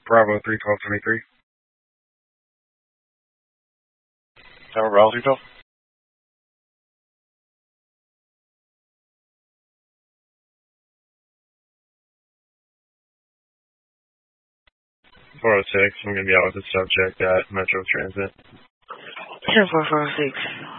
Bravo 31223. Tower Bravo 312. 406, I'm going to be out with the subject at Metro Transit. 10446.